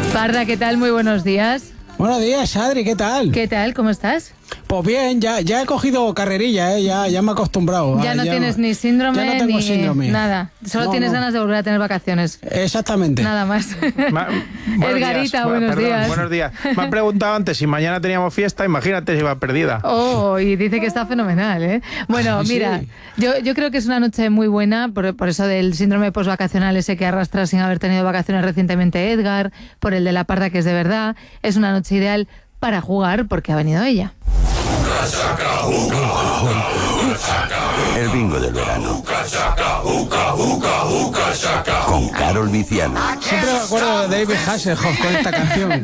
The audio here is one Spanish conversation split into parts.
Parra, ¿qué tal? Muy buenos días. Buenos días, Adri, ¿qué tal? ¿Qué tal? ¿Cómo estás? Pues bien, ya he cogido carrerilla, ya me he acostumbrado. Ya no tienes ni síndrome, ya no tengo ni síndrome. Nada. Solo tienes ganas de volver a tener vacaciones. Exactamente. Nada más. Edgarita, buenos Perdón, días. Buenos días. Me han preguntado antes si mañana teníamos fiesta, imagínate si va perdida. Oh, y dice que está fenomenal, ¿eh? Bueno, mira, sí. yo creo que es una noche muy buena por eso del síndrome postvacacional ese que arrastra sin haber tenido vacaciones recientemente Edgar, por el de la parda que es de verdad. Es una noche ideal para jugar porque ha venido ella. El bingo del verano. Con Carol Viciano. Siempre me acuerdo de David Hasselhoff con esta canción.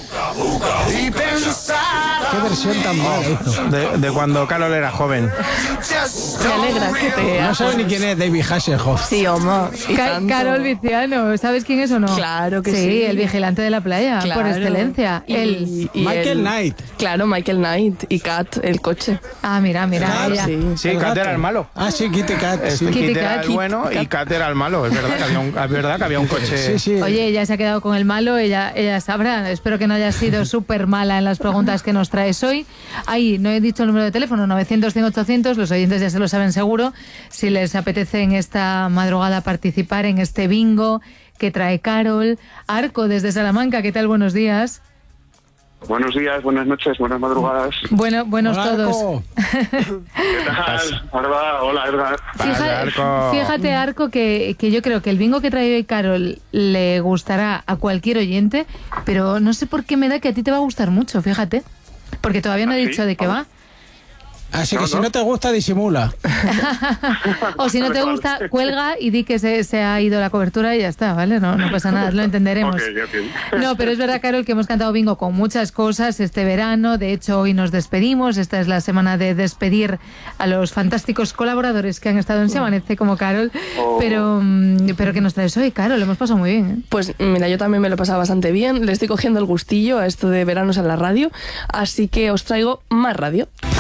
Qué versión tan mala hizo. De cuando Carol era joven. Me alegra que te... No sabe ni quién es David Hasselhoff. Sí, Omar. Carol Viciano, ¿sabes quién es o no? Claro que sí. Sí, el vigilante de la playa, Claro. por excelencia. Él. Michael Knight. Claro, Michael Knight y Kat, el coche. Ah, mira, Kat, ella. Sí, El Kat gato. era el malo. Ah, sí, Kitty Cat. Sí. Kitty Kit era Kat. el bueno y Kat era el malo. Es verdad que había un coche. Sí, sí. Oye, ella se ha quedado con el malo, ella sabrá. Espero que no haya sido súper mala en las preguntas que nos traes hoy. Ahí, no he dicho el número de teléfono, 900-100-800, los oyentes ya se lo saben seguro. Si les apetece en esta madrugada participar en este bingo que trae Carol. Arco, desde Salamanca, ¿qué tal? Buenos días. Buenos días, buenas noches, buenas madrugadas. Buenos Hola, todos. Arco. ¿Qué tal? Arba, hola, Edgar. Arco. Fíjate, Arco, que yo creo que el bingo que trae hoy Carol le gustará a cualquier oyente, pero no sé por qué me da que a ti te va a gustar mucho, fíjate. Porque todavía no he ¿Ah, sí? dicho de qué va. Así que si no te gusta, disimula. O si no te gusta, cuelga y di que se ha ido la cobertura y ya está, ¿vale? No pasa nada, lo entenderemos. Ok, ok. No, pero es verdad, Carol, que hemos cantado bingo con muchas cosas este verano. De hecho, hoy nos despedimos. Esta es la semana de despedir a los fantásticos colaboradores que han estado en Se Amanece como Carol. Oh. Pero ¿qué nos traes hoy, Carol? Lo hemos pasado muy bien, ¿eh? Pues mira, yo también me lo he pasado bastante bien. Le estoy cogiendo el gustillo a esto de veranos en la radio. Así que os traigo más radio.